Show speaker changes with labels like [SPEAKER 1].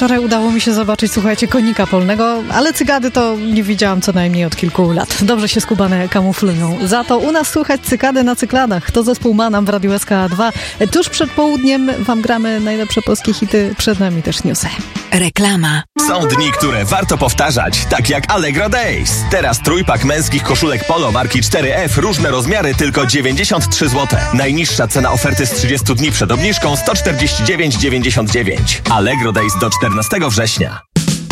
[SPEAKER 1] Wczoraj udało mi się zobaczyć, słuchajcie, konika polnego, ale cykady to nie widziałam co najmniej od kilku lat. Dobrze się skubane kamuflują. Za to u nas słychać cykady na cykladach. To zespół Manam w Radiu SK2. Tuż przed południem wam gramy najlepsze polskie hity, przed nami też newsy.
[SPEAKER 2] Reklama.
[SPEAKER 3] Są dni, które warto powtarzać, tak jak Allegro Days. Teraz trójpak męskich koszulek polo marki 4F, różne rozmiary, tylko 93 zł. Najniższa cena oferty z 30 dni przed obniżką 149,99. Allegro Days do 14 września.